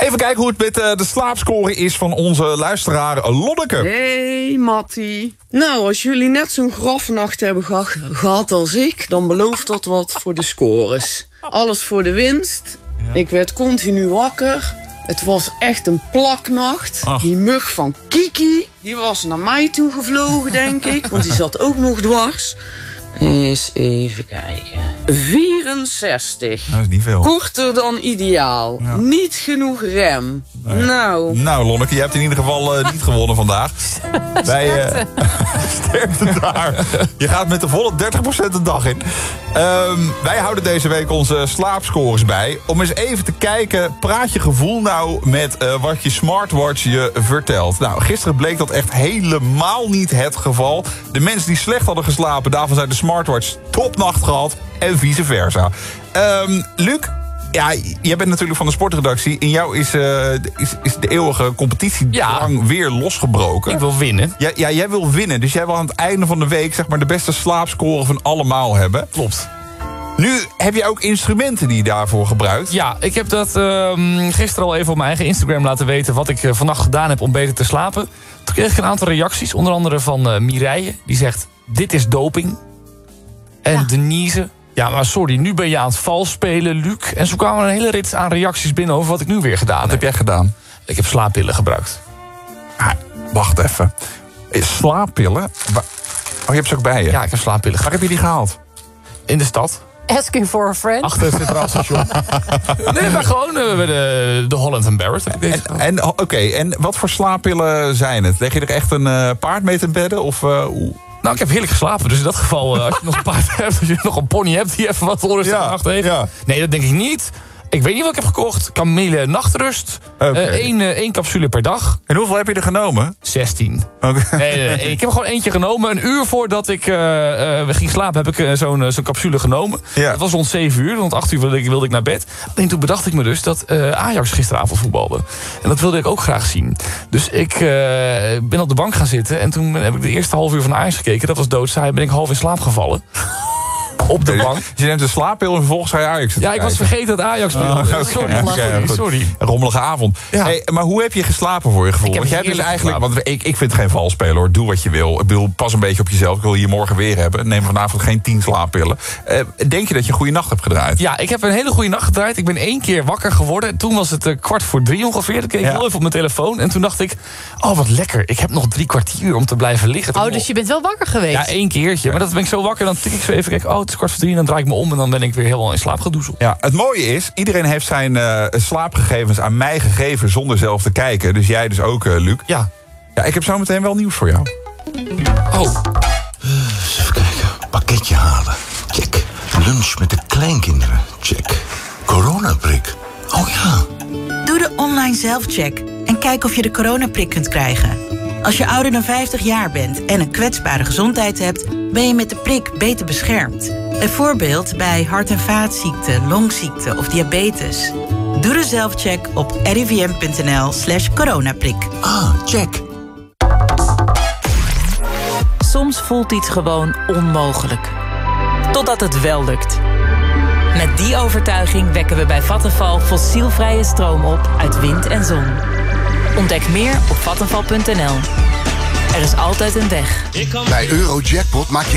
Even kijken hoe het met de slaapscore is van onze luisteraar Lonneke. Hey Mattie. Nou, als jullie net zo'n grafnacht hebben gehad als ik, dan belooft dat wat voor de scores. Alles voor de winst. Ja. Ik werd continu wakker. Het was echt een plaknacht. Ach. Die mug van Kiki, die was naar mij toe gevlogen, denk ik. Want die zat ook nog dwars. Eens even kijken. 64. Dat is niet veel. Korter dan ideaal. Ja. Niet genoeg rem. Nee. Nou, Lonneke, je hebt in ieder geval niet gewonnen vandaag. Sterkte daar. Je gaat met de volle 30% de dag in. Wij houden deze week onze slaapscores bij. Om eens even te kijken, praat je gevoel nou met wat je smartwatch je vertelt. Nou, gisteren bleek dat echt helemaal niet het geval. De mensen die slecht hadden geslapen, daarvan zijn de smartwatch topnacht gehad. En vice versa. Luc, ja, jij bent natuurlijk van de sportredactie. In jou is de eeuwige competitiedrang weer losgebroken. Ik wil winnen. Ja, jij wil winnen. Dus jij wil aan het einde van de week zeg maar de beste slaapscore van allemaal hebben. Klopt. Nu heb je ook instrumenten die je daarvoor gebruikt. Ja, ik heb dat gisteren al even op mijn eigen Instagram laten weten wat ik vannacht gedaan heb om beter te slapen. Toen kreeg ik een aantal reacties, onder andere van Mireille. Die zegt, dit is doping. En Denise, ja, maar sorry, nu ben je aan het vals spelen, Luc. En zo kwamen er een hele rits aan reacties binnen over wat ik nu weer gedaan heb. Wat heb jij gedaan? Ik heb slaappillen gebruikt. Ah, wacht even. Slaappillen? Oh, je hebt ze ook bij je? Ja, ik heb slaappillen. Waar heb je die gehaald? In de stad. Asking for a friend. Achter het Centraal Station. Nee, maar gewoon bij de Holland & Barrett. Oké, en wat voor slaappillen zijn het? Leg je er echt een paard mee te bedden? Of Nou, ik heb heerlijk geslapen. Dus in dat geval, als je nog een paard hebt, als je nog een pony hebt die even wat onrustige nacht heeft. Ja. Nee, dat denk ik niet. Ik weet niet wat ik heb gekocht. Kamille nachtrust. Eén capsule per dag. En hoeveel heb je er genomen? 16. Okay. Nee. Ik heb er gewoon eentje genomen. Een uur voordat ik ging slapen heb ik zo'n capsule genomen. Ja. Dat was rond 7 uur. Rond 8 uur wilde ik naar bed. En toen bedacht ik me dus dat Ajax gisteravond voetbalde. En dat wilde ik ook graag zien. Dus ik ben op de bank gaan zitten. En toen heb ik de eerste half uur van Ajax gekeken. Dat was doodsaai. Ben ik half in slaap gevallen. Op de bank. Dus je neemt een slaappil en vervolgens ga je Ajax. Ja, ik was vergeten dat Ajax speelde. Sorry. Een rommelige avond. Ja. Hey, maar hoe heb je geslapen voor je gevoel? Want jij hebt dus eigenlijk, want ik vind het geen valspelen hoor. Doe wat je wil. Ik bedoel, pas een beetje op jezelf. Ik wil je morgen weer hebben. Neem vanavond geen 10 slaappillen. Denk je dat je een goede nacht hebt gedraaid? Ja, ik heb een hele goede nacht gedraaid. Ik ben 1 keer wakker geworden. Toen was het 2:45 ongeveer. Dan keek ik heel even op mijn telefoon. En toen dacht ik, oh wat lekker. Ik heb nog 3 kwartier om te blijven liggen. Oh, dus je bent wel wakker geweest? Ja, 1 keertje. Maar dat ben ik zo wakker. Dan tik ik zo even, kijk, oh, het is 2:45. En dan draai ik me om en dan ben ik weer helemaal in slaap gedoezeld. Ja, het mooie is, iedereen heeft zijn slaapgegevens aan mij gegeven zonder zelf te kijken. Dus jij dus ook, Luc. Ja. Ja, ik heb zo meteen wel nieuws voor jou. Oh. Even kijken. Pakketje halen. Check. Lunch met de kleinkinderen. Check. Coronaprik. Oh ja. Doe de online zelfcheck en kijk of je de coronaprik kunt krijgen. Als je ouder dan 50 jaar bent en een kwetsbare gezondheid hebt, ben je met de prik beter beschermd. Bijvoorbeeld bij hart- en vaatziekten, longziekten of diabetes. Doe de zelfcheck op rivm.nl/coronaprik. Ah, check. Soms voelt iets gewoon onmogelijk. Totdat het wel lukt. Met die overtuiging wekken we bij Vattenfall fossielvrije stroom op uit wind en zon. Ontdek meer op vattenfall.nl. Er is altijd een weg. Bij Eurojackpot maak je